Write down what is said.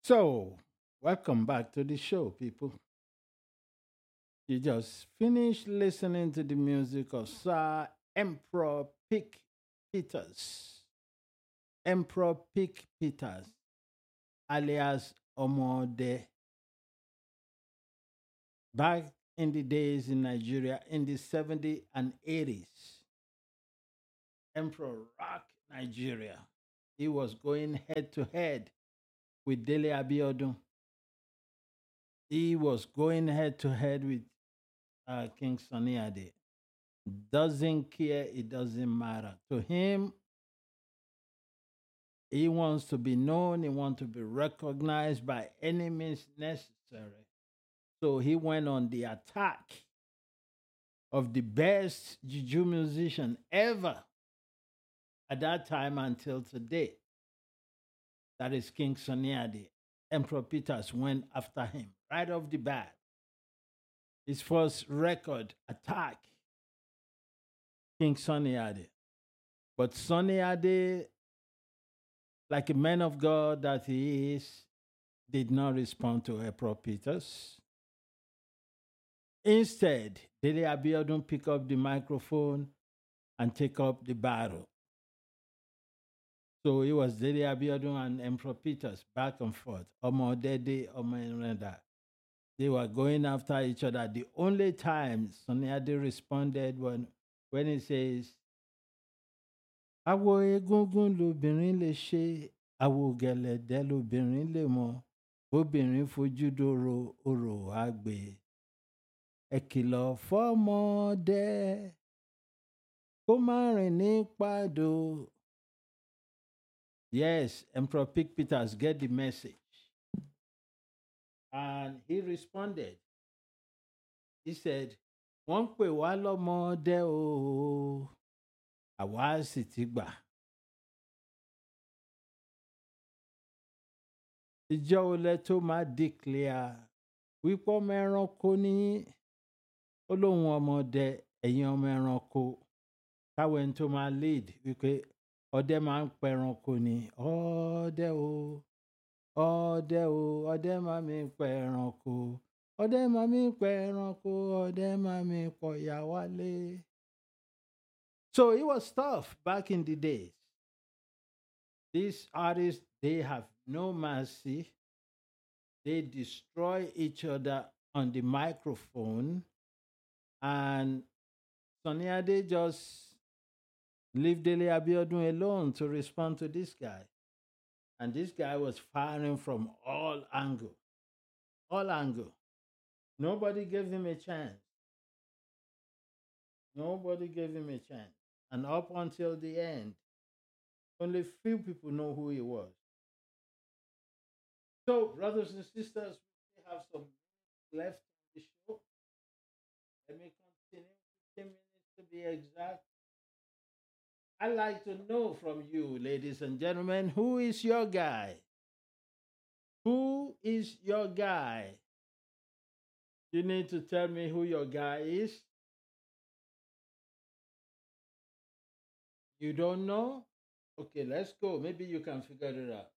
So, welcome back to the show, people. You just finished listening to the music of Sir Emperor Pick Peters. Emperor Pick Peters, alias Omode. Back in the days in Nigeria, in the 70s and 80s, Emperor rocked Nigeria. He was going head to head with Dele Abiodun. He was going head to head with King Sunny Ade. Doesn't care, it doesn't matter. To him, he wants to be known, he wants to be recognized by any means necessary. So he went on the attack of the best juju musician ever at that time until today. That is King Sunny Ade. Emperor Peters went after him right off the bat. His first record, Attack, King Sunny Ade. But Sunny Ade, like a man of God that he is, did not respond to Emperor Peters. Instead, Dele Abiodun pick up the microphone and take up the battle. So it was Dele Abiodun and Emperor Peters back and forth. Omo Dede, Omo Enreda. They were going after each other. The only time Sunny Ade responded when he says, Awo egungun lobìnrin lè ṣe, àwo gẹ̀lẹ̀dẹ́ lobìnrin lè mọ, bóbìnrin fojú dòrò orò àgbè. Ẹ kìlọ̀ fọ́mọdé kó má rìn ní pàdó. Yes, Emperor Pick Peters get the message. And he responded. He said, wọ́n ń pè wá lọ́mọdé o, àwa sì ti gbà. Ìjọ wo lẹ tó máa declare wípé ọmọ ẹranko ní ó lóun ọmọdé ẹ̀yin ọmọ ẹranko káwọn ẹni tó máa lead wípé ọdẹ máa ń pa ẹranko ni ọdẹ o ọdẹ o ọdẹ máa mi pa ẹranko ọdẹ máa mi pa ẹranko ọdẹ máa mi pọ̀ yà wálé. So it was tough back in the days. These artists, they have no mercy. They destroy each other on the microphone. And Sunny Ade just leave Dele Abiodun alone to respond to this guy. And this guy was firing from all angles. All angles. Nobody gave him a chance. Nobody gave him a chance. And up until the end, only few people know who he was. So, brothers and sisters, we have some minutes left on the show. Let me continue. 15 minutes to be exact. I'd like to know from you, ladies and gentlemen, who is your guy? Who is your guy? You need to tell me who your guy is. You don't know? Okay, let's go. Maybe you can figure it out.